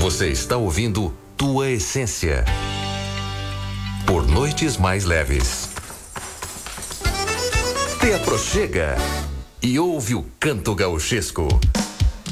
Você está ouvindo Tua Essência. Por noites mais leves. Te aproxega e ouve o canto gauchesco.